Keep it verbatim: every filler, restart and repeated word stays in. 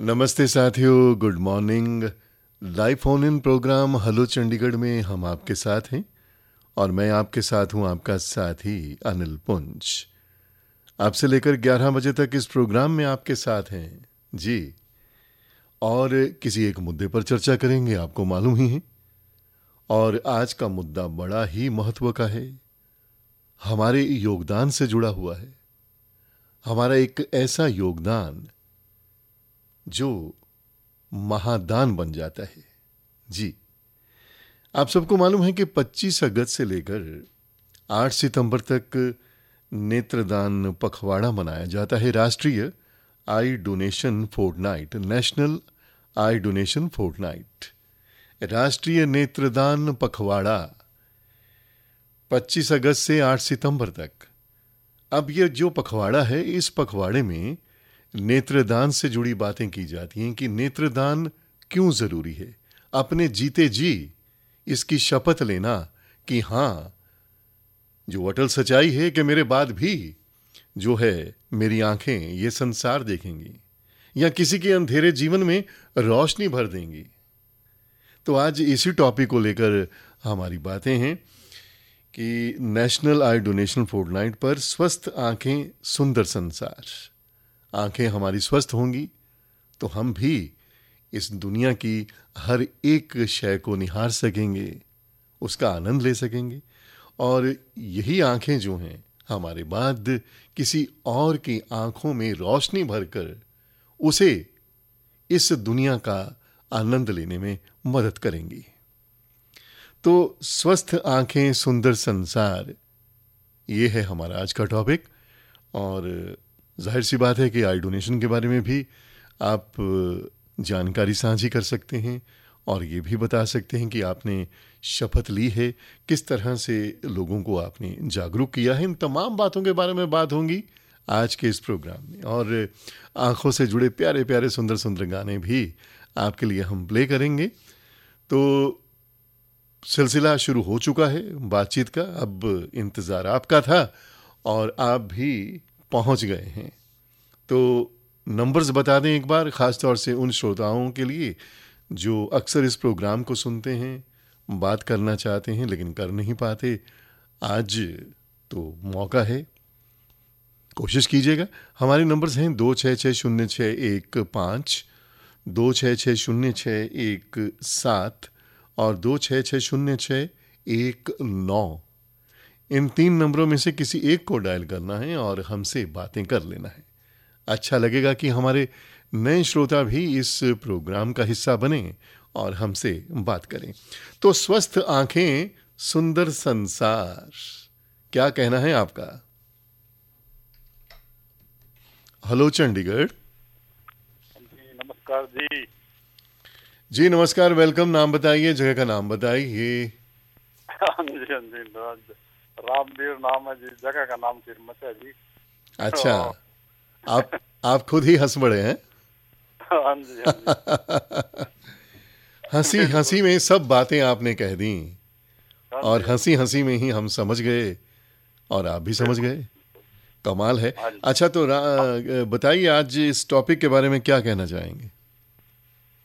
नमस्ते साथियों, good morning. Live phone in programme hello Chandigarh में हम आपके साथ हैं और मैं आपके साथ हूं, आपका साथी अनिल पुंज। आपसे लेकर ग्यारह बजे तक इस प्रोग्राम में आपके साथ हैं जी। और किसी एक मुद्दे पर चर्चा करेंगे, आपको मालूम ही है। और आज का मुद्दा बड़ा ही महत्व का है, हमारे योगदान से जुड़ा हुआ है। हमारा एक ऐसा योगदान जो महादान बन जाता है जी। आप सबको मालूम है कि पच्चीस अगस्त से लेकर आठ सितंबर तक नेत्रदान पखवाड़ा मनाया जाता है। राष्ट्रीय आई डोनेशन फोर्टनाइट, नेशनल आई डोनेशन फोर्टनाइट, राष्ट्रीय नेत्रदान पखवाड़ा पच्चीस अगस्त से आठ सितंबर तक। अब यह जो पखवाड़ा है, इस पखवाड़े में नेत्रदान से जुड़ी बातें की जाती हैं कि नेत्रदान क्यों जरूरी है। अपने जीते जी इसकी शपथ लेना कि हां, जो अटल सच्चाई है कि मेरे बाद भी जो है मेरी आंखें ये संसार देखेंगी या किसी के अंधेरे जीवन में रोशनी भर देंगी। तो आज इसी टॉपिक को लेकर हमारी बातें हैं कि नेशनल आई डोनेशन फोर्टनाइट पर स्वस्थ आंखें सुंदर संसार। आंखें हमारी स्वस्थ होंगी तो हम भी इस दुनिया की हर एक शय को निहार सकेंगे, उसका आनंद ले सकेंगे। और यही आंखें जो हैं हमारे बाद किसी और की आंखों में रोशनी भरकर उसे इस दुनिया का आनंद लेने में मदद करेंगी। तो स्वस्थ आंखें सुंदर संसार, ये है हमारा आज का टॉपिक। और जाहिर सी बात है कि आई डोनेशन के बारे में भी आप जानकारी साझी कर सकते हैं और ये भी बता सकते हैं कि आपने शपथ ली है, किस तरह से लोगों को आपने जागरूक किया है। इन तमाम बातों के बारे में बात होंगी आज के इस प्रोग्राम में। और आंखों से जुड़े प्यारे प्यारे सुंदर सुंदर गाने भी आपके लिए हम प्ले करेंगे। तो सिलसिला शुरू हो चुका है बातचीत का, अब इंतज़ार आपका था और आप भी पहुंच गए हैं। तो नंबर्स बता दें एक बार, ख़ास तौर से उन श्रोताओं के लिए जो अक्सर इस प्रोग्राम को सुनते हैं, बात करना चाहते हैं लेकिन कर नहीं पाते। आज तो मौका है, कोशिश कीजिएगा। हमारे नंबर्स हैं दो छः छः शून्य छः एक पाँच, दो छः छः शून्य छः एक सात और दो छः छः शून्य छः एक नौ। इन तीन नंबरों में से किसी एक को डायल करना है और हमसे बातें कर लेना है। अच्छा लगेगा कि हमारे नए श्रोता भी इस प्रोग्राम का हिस्सा बने और हमसे बात करें। तो स्वस्थ आंखें सुंदर संसार, क्या कहना है आपका? हेलो चंडीगढ़। जी नमस्कार जी। जी नमस्कार, वेलकम। नाम बताइए, जगह का नाम बताइए। हाँ जी, हाँ जी, रामवीर नाम है जी, जगह का नाम तिरमत है जी। अच्छा, आप आप खुद ही हंस पड़े हैं। हाँ जी, हाँ जी। हंसी हंसी में सब बातें आपने कह दी और हंसी हंसी में ही हम समझ गए और आप भी समझ गए। कमाल है। अच्छा, तो बताइए आज इस टॉपिक के बारे में क्या कहना चाहेंगे?